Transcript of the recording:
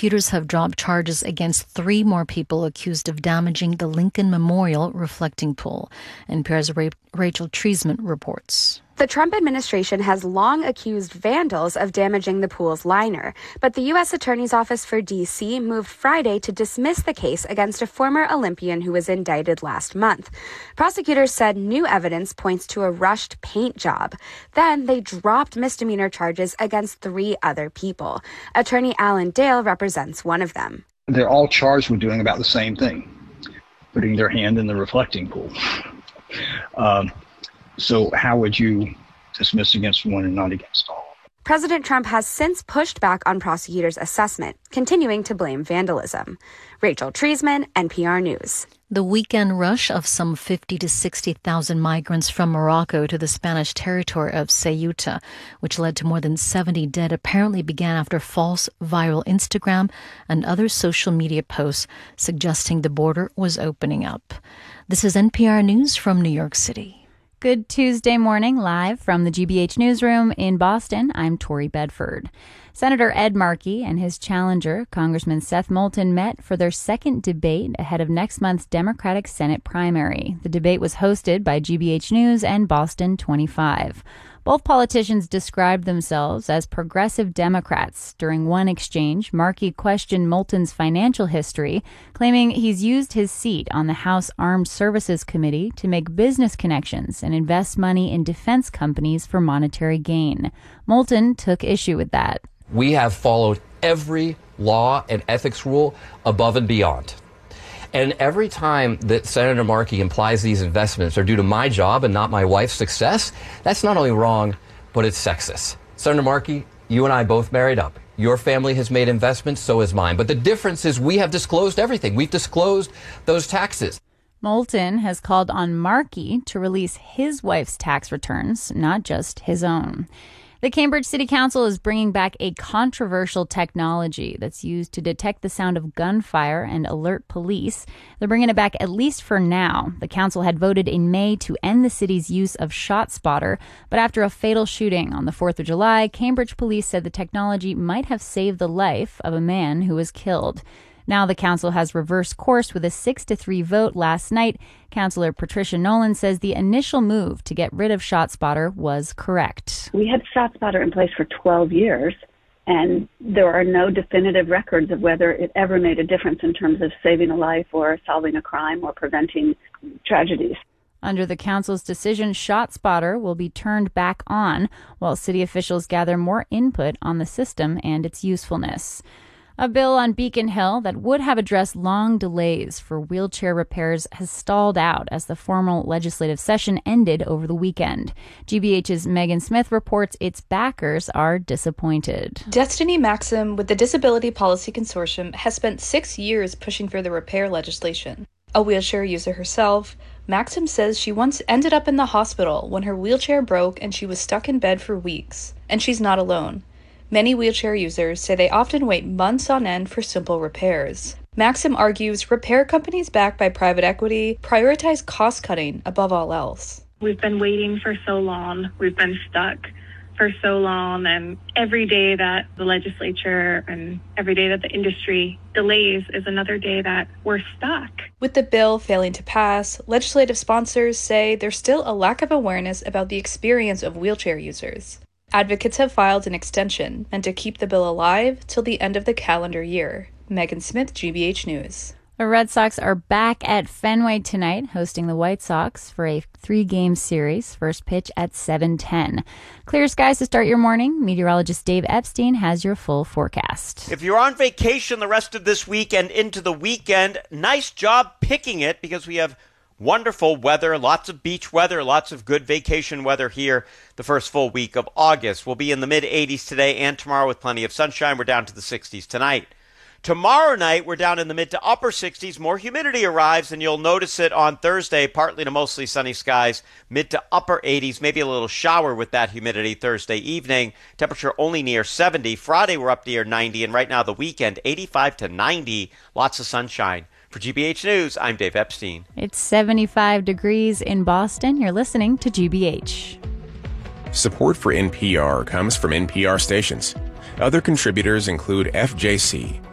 prosecutors have dropped charges against 3 more people accused of damaging the Lincoln Memorial reflecting pool. NPR's Rachel Treisman reports. The Trump administration has long accused vandals of damaging the pool's liner, but the U.S. Attorney's Office for D.C. moved Friday to dismiss the case against a former Olympian who was indicted last month. Prosecutors said new evidence points to a rushed paint job. Then they dropped misdemeanor charges against 3 other people. Attorney Alan Dale represents one of them. They're all charged with doing about the same thing, putting their hand in the reflecting pool. So how would you dismiss against one and not against all? President Trump has since pushed back on prosecutors' assessment, continuing to blame vandalism. Rachel Treisman, NPR News. The weekend rush of some 50 to 60,000 migrants from Morocco to the Spanish territory of Ceuta, which led to more than 70 dead, apparently began after false viral Instagram and other social media posts suggesting the border was opening up. This is NPR News from New York City. Good Tuesday morning, live from the GBH newsroom in Boston. I'm Tori Bedford. Senator Ed Markey and his challenger, Congressman Seth Moulton, met for their second debate ahead of next month's Democratic Senate primary. The debate was hosted by GBH News and Boston 25. Both politicians described themselves as progressive Democrats. During one exchange, Markey questioned Moulton's financial history, claiming he's used his seat on the House Armed Services Committee to make business connections and invest money in defense companies for monetary gain. Moulton took issue with that. We have followed every law and ethics rule above and beyond. And every time that Senator Markey implies these investments are due to my job and not my wife's success, that's not only wrong, but it's sexist. Senator Markey, you and I both married up. Your family has made investments, so has mine. But the difference is we have disclosed everything. We've disclosed those taxes. Moulton has called on Markey to release his wife's tax returns, not just his own. The Cambridge City Council is bringing back a controversial technology that's used to detect the sound of gunfire and alert police. They're bringing it back at least for now. The council had voted in May to end the city's use of ShotSpotter, but after a fatal shooting on the 4th of July, Cambridge police said the technology might have saved the life of a man who was killed. Now the council has reversed course with a 6-3 vote last night. Councillor Patricia Nolan says the initial move to get rid of ShotSpotter was correct. We had ShotSpotter in place for 12 years, and there are no definitive records of whether it ever made a difference in terms of saving a life or solving a crime or preventing tragedies. Under the council's decision, ShotSpotter will be turned back on while city officials gather more input on the system and its usefulness. A bill on Beacon Hill that would have addressed long delays for wheelchair repairs has stalled out as the formal legislative session ended over the weekend. GBH's Megan Smith reports its backers are disappointed. Destiny Maxim with the Disability Policy Consortium has spent 6 years pushing for the repair legislation. A wheelchair user herself, Maxim says she once ended up in the hospital when her wheelchair broke and she was stuck in bed for weeks. And she's not alone. Many wheelchair users say they often wait months on end for simple repairs. Maxim argues repair companies backed by private equity prioritize cost-cutting above all else. We've been waiting for so long. We've been stuck for so long. And every day that the legislature and every day that the industry delays is another day that we're stuck. With the bill failing to pass, legislative sponsors say there's still a lack of awareness about the experience of wheelchair users. Advocates have filed an extension meant to keep the bill alive till the end of the calendar year. Megan Smith, GBH News. The Red Sox are back at Fenway tonight, hosting the White Sox for a 3-game series. First pitch at 7:10. Clear skies to start your morning. Meteorologist Dave Epstein has your full forecast. If you're on vacation the rest of this week and into the weekend, nice job picking it because we have wonderful weather, lots of beach weather, lots of good vacation weather here the first full week of August. We'll be in the mid-80s today and tomorrow with plenty of sunshine. We're down to the 60s tonight. Tomorrow night, we're down in the mid to upper 60s. More humidity arrives, and you'll notice it on Thursday, partly to mostly sunny skies, mid to upper 80s, maybe a little shower with that humidity Thursday evening. Temperature only near 70. Friday, we're up near 90, and right now the weekend, 85 to 90. Lots of sunshine. For GBH News, I'm Dave Epstein. It's 75 degrees in Boston. You're listening to GBH. Support for NPR comes from NPR stations. Other contributors include FJC,